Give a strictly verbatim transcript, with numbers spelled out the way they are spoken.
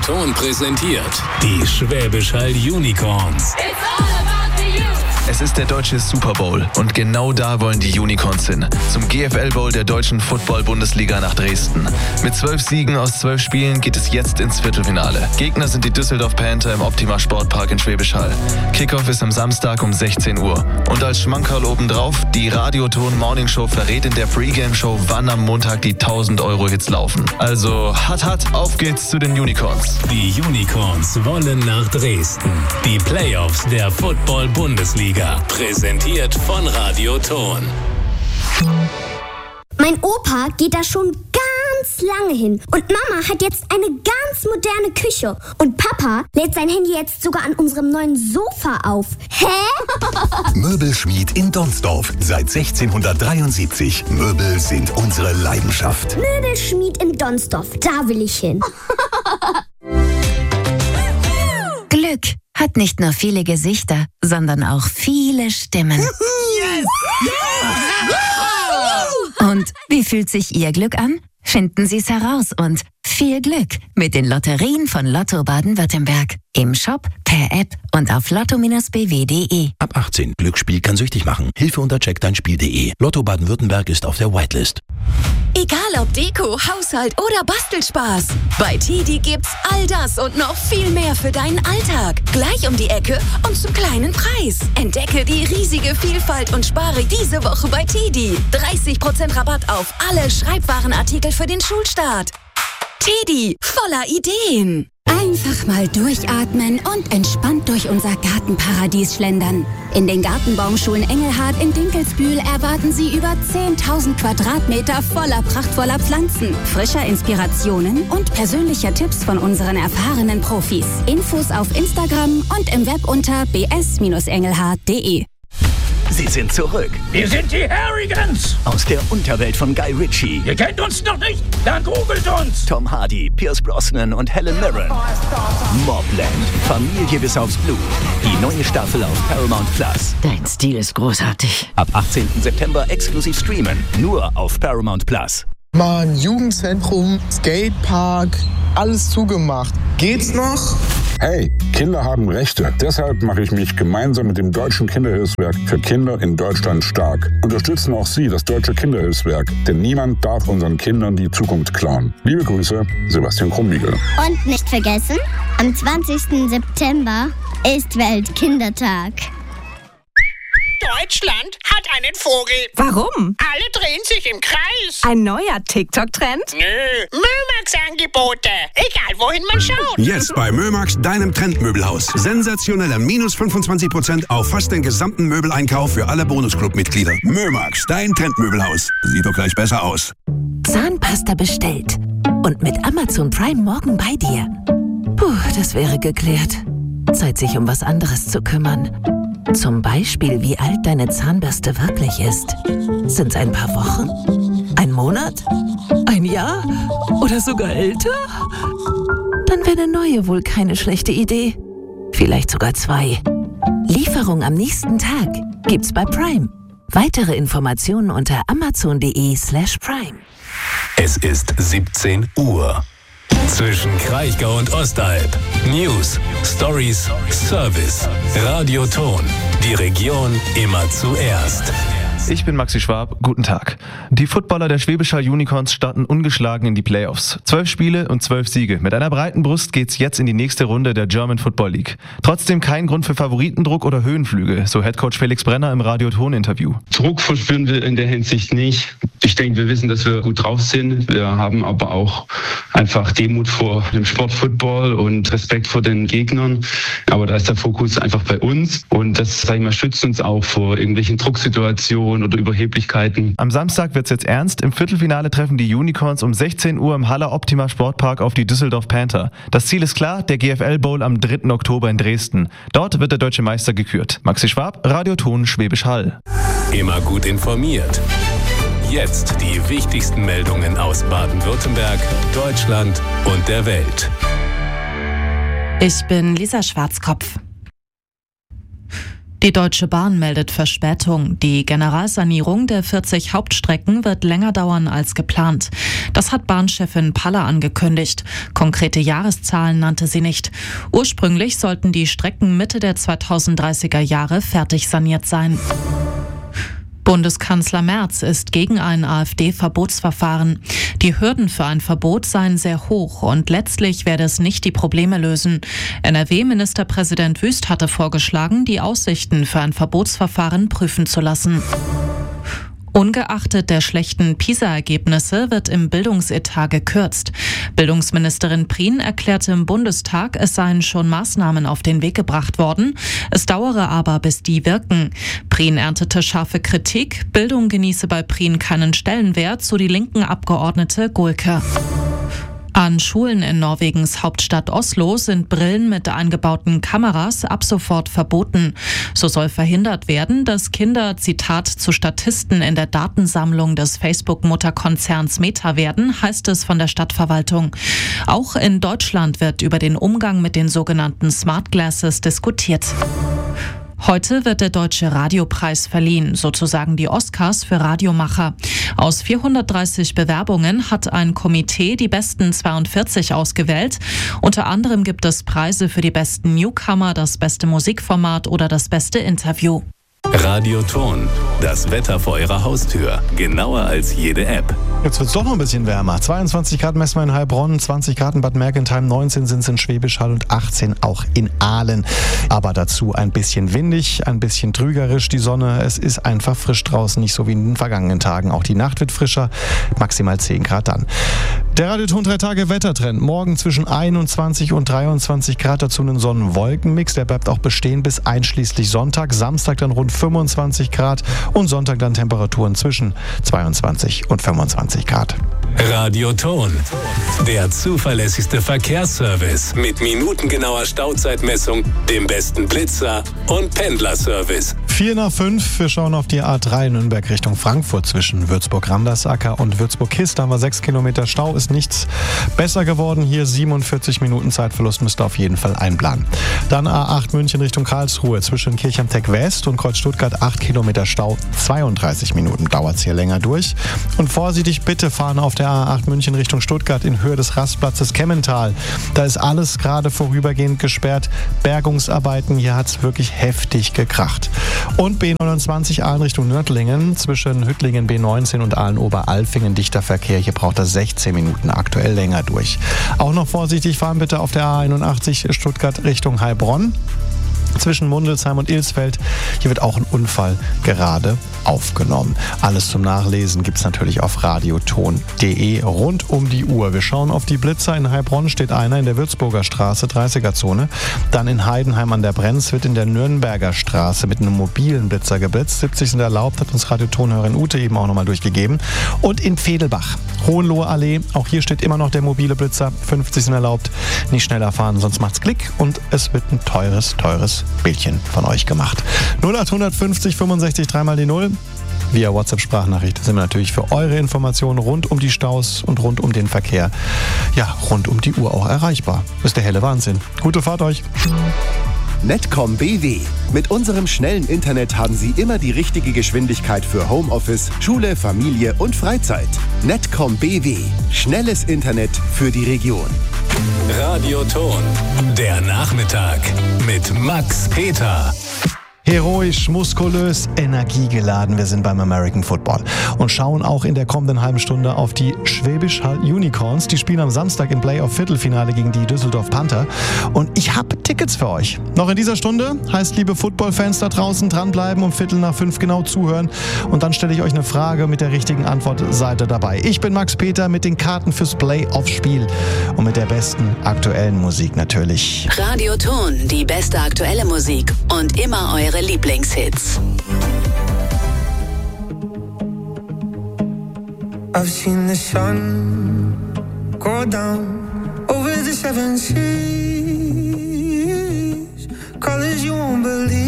Ton präsentiert die Schwäbisch Hall Unicorns. Es ist der deutsche Super Bowl und genau da wollen die Unicorns hin. Zum G F L Bowl der deutschen Football-Bundesliga nach Dresden. Mit zwölf Siegen aus zwölf Spielen geht es jetzt ins Viertelfinale. Gegner sind die Düsseldorf Panther im Optima Sportpark in Schwäbisch Hall. Kickoff ist am Samstag um sechzehn Uhr. Und als Schmankerl obendrauf, die Radioton Morning Show verrät in der Pre-Game-Show, wann am Montag die tausend Euro Hits laufen. Also, hat, hat, auf geht's zu den Unicorns. Die Unicorns wollen nach Dresden. Die Playoffs der Football-Bundesliga. Präsentiert von Radioton. Mein Opa geht da schon ganz lange hin. Und Mama hat jetzt eine ganz moderne Küche. Und Papa lädt sein Handy jetzt sogar an unserem neuen Sofa auf. Hä? Möbelschmied in Donsdorf. Seit sechzehnhundertdreiundsiebzig. Möbel sind unsere Leidenschaft. Möbelschmied in Donsdorf. Da will ich hin. Glück hat nicht nur viele Gesichter, sondern auch viele Stimmen. Yes! Und wie fühlt sich Ihr Glück an? Finden Sie es heraus und viel Glück mit den Lotterien von Lotto Baden-Württemberg. Im Shop, per App und auf lotto Bindestrich b w punkt d e. Ab achtzehn. Glücksspiel kann süchtig machen. Hilfe unter check dein Spiel punkt d e. Lotto Baden-Württemberg ist auf der Whitelist. Egal ob Deko, Haushalt oder Bastelspaß. Bei Tidi gibt's all das und noch viel mehr für deinen Alltag. Gleich um die Ecke und zum kleinen Preis. Entdecke die riesige Vielfalt und spare diese Woche bei Tidi. dreißig Prozent Rabatt auf alle Schreibwarenartikel für den Schulstart. Tidi, voller Ideen. Einfach mal durchatmen und entspannt durch unser Gartenparadies schlendern. In den Gartenbaumschulen Engelhardt in Dinkelsbühl erwarten Sie über zehntausend Quadratmeter voller prachtvoller Pflanzen, frischer Inspirationen und persönlicher Tipps von unseren erfahrenen Profis. Infos auf Instagram und im Web unter b s engelhardt punkt d e. Sie sind zurück. Wir sind die Harrigans. Aus der Unterwelt von Guy Ritchie. Ihr kennt uns noch nicht? Dann googelt uns. Tom Hardy, Pierce Brosnan und Helen Mirren. Mobland. Familie bis aufs Blut. Die neue Staffel auf Paramount Plus. Dein Stil ist großartig. Ab achtzehnten September exklusiv streamen. Nur auf Paramount Plus. Mann, Jugendzentrum, Skatepark, alles zugemacht. Geht's noch? Hey, Kinder haben Rechte. Deshalb mache ich mich gemeinsam mit dem Deutschen Kinderhilfswerk für Kinder in Deutschland stark. Unterstützen auch Sie das Deutsche Kinderhilfswerk, denn niemand darf unseren Kindern die Zukunft klauen. Liebe Grüße, Sebastian Krumbiegel. Und nicht vergessen, am zwanzigsten September ist Weltkindertag. Deutschland hat einen Vogel. Warum? Alle drehen sich im Kreis. Ein neuer TikTok-Trend? Nö, Mömax-Angebote. Egal, wohin man schaut. Jetzt bei Mömax, deinem Trendmöbelhaus. Sensationelle minus fünfundzwanzig Prozent auf fast den gesamten Möbeleinkauf für alle Bonusclub-Mitglieder. Mömax, dein Trendmöbelhaus. Sieht doch gleich besser aus. Zahnpasta bestellt und mit Amazon Prime morgen bei dir. Puh, das wäre geklärt. Zeit, sich um was anderes zu kümmern. Zum Beispiel, wie alt deine Zahnbürste wirklich ist. Sind's ein paar Wochen? Ein Monat? Ein Jahr? Oder sogar älter? Dann wäre eine neue wohl keine schlechte Idee. Vielleicht sogar zwei. Lieferung am nächsten Tag gibt's bei Prime. Weitere Informationen unter amazon punkt de slash prime. Es ist siebzehn Uhr. Zwischen Kraichgau und Ostalb. News, Stories, Service. Radioton. Die Region immer zuerst. Ich bin Maxi Schwab, guten Tag. Die Footballer der Schwäbisch Hall Unicorns starten ungeschlagen in die Playoffs. Zwölf Spiele und zwölf Siege. Mit einer breiten Brust geht's jetzt in die nächste Runde der German Football League. Trotzdem kein Grund für Favoritendruck oder Höhenflüge, so Headcoach Felix Brenner im Radioton-Interview. Druck verspüren wir in der Hinsicht nicht. Ich denke, wir wissen, dass wir gut drauf sind. Wir haben aber auch einfach Demut vor dem Sportfootball und Respekt vor den Gegnern. Aber da ist der Fokus einfach bei uns. Und das, sag ich mal, schützt uns auch vor irgendwelchen Drucksituationen oder Überheblichkeiten. Am Samstag wird's jetzt ernst. Im Viertelfinale treffen die Unicorns um sechzehn Uhr im Haller Optima Sportpark auf die Düsseldorf Panther. Das Ziel ist klar, der G F L Bowl am dritten Oktober in Dresden. Dort wird der deutsche Meister gekürt. Maxi Schwab, Radioton Schwäbisch Hall. Immer gut informiert. Jetzt die wichtigsten Meldungen aus Baden-Württemberg, Deutschland und der Welt. Ich bin Lisa Schwarzkopf. Die Deutsche Bahn meldet Verspätung. Die Generalsanierung der vierzig Hauptstrecken wird länger dauern als geplant. Das hat Bahnchefin Paller angekündigt. Konkrete Jahreszahlen nannte sie nicht. Ursprünglich sollten die Strecken Mitte der zweitausenddreißiger Jahre fertig saniert sein. Bundeskanzler Merz ist gegen ein AfD-Verbotsverfahren. Die Hürden für ein Verbot seien sehr hoch und letztlich werde es nicht die Probleme lösen. N R W-Ministerpräsident Wüst hatte vorgeschlagen, die Aussichten für ein Verbotsverfahren prüfen zu lassen. Ungeachtet der schlechten PISA-Ergebnisse wird im Bildungsetat gekürzt. Bildungsministerin Prien erklärte im Bundestag, es seien schon Maßnahmen auf den Weg gebracht worden. Es dauere aber, bis die wirken. Prien erntete scharfe Kritik. Bildung genieße bei Prien keinen Stellenwert, so die linken Abgeordnete Gulke. An Schulen in Norwegens Hauptstadt Oslo sind Brillen mit eingebauten Kameras ab sofort verboten. So soll verhindert werden, dass Kinder, Zitat, zu Statisten in der Datensammlung des Facebook-Mutterkonzerns Meta werden, heißt es von der Stadtverwaltung. Auch in Deutschland wird über den Umgang mit den sogenannten Smart Glasses diskutiert. Heute wird der Deutsche Radiopreis verliehen, sozusagen die Oscars für Radiomacher. Aus vierhundertdreißig Bewerbungen hat ein Komitee die besten zweiundvierzig ausgewählt. Unter anderem gibt es Preise für die besten Newcomer, das beste Musikformat oder das beste Interview. Radioton, das Wetter vor Ihrer Haustür, genauer als jede App. Jetzt wird es doch noch ein bisschen wärmer. zweiundzwanzig Grad messen wir in Heilbronn, zwanzig Grad in Bad Mergentheim, neunzehn sind es in Schwäbisch Hall und achtzehn auch in Aalen. Aber dazu ein bisschen windig, ein bisschen trügerisch die Sonne. Es ist einfach frisch draußen, nicht so wie in den vergangenen Tagen. Auch die Nacht wird frischer, maximal zehn Grad dann. Der Radioton drei Tage Wettertrend. Morgen zwischen einundzwanzig und dreiundzwanzig Grad, dazu einen Sonnenwolkenmix. Der bleibt auch bestehen bis einschließlich Sonntag. Samstag dann rund fünfundzwanzig Grad und Sonntag dann Temperaturen zwischen zweiundzwanzig und fünfundzwanzig Grad. Radioton, der zuverlässigste Verkehrsservice mit minutengenauer Stauzeitmessung, dem besten Blitzer und Pendlerservice. Vier nach fünf, wir schauen auf die A drei Nürnberg Richtung Frankfurt zwischen Würzburg-Randersacker und Würzburg-Kist. Da haben wir sechs Kilometer Stau, ist nichts besser geworden. Hier siebenundvierzig Minuten Zeitverlust müsste auf jeden Fall einplanen. Dann A acht München Richtung Karlsruhe zwischen Kirchheim-Tech West und Kreuz Stuttgart, acht Kilometer Stau, zweiunddreißig Minuten dauert es hier länger durch. Und vorsichtig bitte fahren auf der A acht München Richtung Stuttgart in Höhe des Rastplatzes Kemmental. Da ist alles gerade vorübergehend gesperrt. Bergungsarbeiten, hier hat es wirklich heftig gekracht. Und B neunundzwanzig Aalen Richtung Nördlingen zwischen Hüttlingen B neunzehn und Aalen-Oberalfingen dichter Verkehr. Hier braucht er sechzehn Minuten aktuell länger durch. Auch noch vorsichtig fahren bitte auf der A einundachtzig Stuttgart Richtung Heilbronn. Zwischen Mundelsheim und Ilsfeld. Hier wird auch ein Unfall gerade aufgenommen. Alles zum Nachlesen gibt es natürlich auf radioton punkt de rund um die Uhr. Wir schauen auf die Blitzer. In Heilbronn steht einer in der Würzburger Straße, dreißiger Zone. Dann in Heidenheim an der Brenz wird in der Nürnberger Straße mit einem mobilen Blitzer geblitzt. siebzig sind erlaubt, hat uns Radiotonhörerin Ute eben auch nochmal durchgegeben. Und in Vedelbach, Hohenlohe Allee, auch hier steht immer noch der mobile Blitzer. fünfzig sind erlaubt. Nicht schneller fahren, sonst macht's Klick und es wird ein teures, teures Bildchen von euch gemacht. null acht fünfzig fünfundsechzig dreimal die null. Via WhatsApp-Sprachnachricht sind wir natürlich für eure Informationen rund um die Staus und rund um den Verkehr, ja, rund um die Uhr auch erreichbar. Das ist der helle Wahnsinn. Gute Fahrt euch. Netcom B W. Mit unserem schnellen Internet haben Sie immer die richtige Geschwindigkeit für Homeoffice, Schule, Familie und Freizeit. Netcom B W. Schnelles Internet für die Region. Radioton, der Nachmittag mit Max Peter. Heroisch, muskulös, energiegeladen. Wir sind beim American Football und schauen auch in der kommenden halben Stunde auf die Schwäbisch Hall Unicorns. Die spielen am Samstag im Playoff-Viertelfinale gegen die Düsseldorf Panther. Und ich habe Tickets für euch. Noch in dieser Stunde heißt, liebe Football-Fans da draußen, dranbleiben, um Viertel nach fünf genau zuhören. Und dann stelle ich euch eine Frage mit der richtigen Antwort. Seid ihr dabei? Ich bin Max Peter mit den Karten fürs Playoff-Spiel und mit der besten aktuellen Musik natürlich. Radioton, die beste aktuelle Musik und immer eure Lieblingshits. I've seen the sun go down over the seven seas, colors you won't believe.